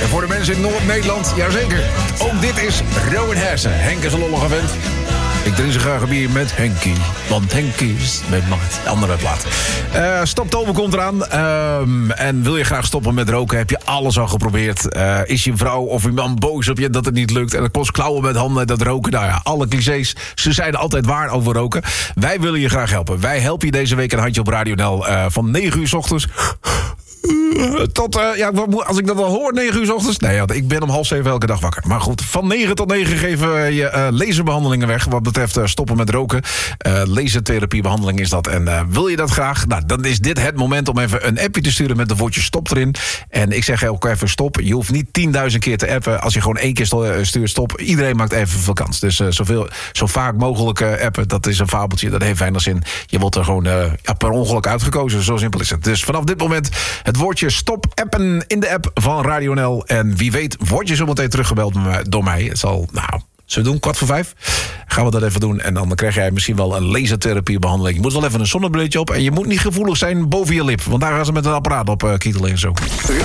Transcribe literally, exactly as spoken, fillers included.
En voor de mensen in Noord-Nederland, jazeker. Ook dit is Rowan Hersen. Henk is een lollige vent. Ik drink zo graag een bier met Henkie. Want Henkie is met macht. Andere plaat. Uh, Stoptober komt eraan. Um, en wil je graag stoppen met roken? Heb je alles al geprobeerd? Uh, is je vrouw of je man boos op je dat het niet lukt? En dat kost klauwen met handen, dat roken. Nou ja, alle clichés. Ze zijn altijd waar over roken. Wij willen je graag helpen. Wij helpen je deze week een handje op Radio N L. Uh, van negen uur 's ochtends... Tot, uh, ja, als ik dat al hoor, negen uur 's ochtends. Nee, ja, ik ben om half zeven elke dag wakker. Maar goed, van negen tot negen geven we je uh, laserbehandelingen weg. Wat betreft uh, stoppen met roken. Uh, lasertherapiebehandeling is dat. En uh, wil je dat graag? Nou, dan is dit het moment om even een appje te sturen met het woordje stop erin. En ik zeg ook even stop. Je hoeft niet tienduizend keer te appen. Als je gewoon één keer stuurt stop. Iedereen maakt even veel kans. Dus uh, zoveel, zo vaak mogelijk uh, appen. Dat is een fabeltje. Dat heeft weinig zin. Je wordt er gewoon uh, ja, per ongeluk uitgekozen. Zo simpel is het. Dus vanaf dit moment het woordje stop appen in de app van Radio N L. En wie weet word je zo meteen teruggebeld door mij. Het zal, nou, zullen we doen? Kwart voor vijf? Gaan we dat even doen. En dan krijg jij misschien wel een lasertherapiebehandeling. Je moet wel even een zonnebrilletje op. En je moet niet gevoelig zijn boven je lip. Want daar gaan ze met een apparaat op uh, kietelen en zo.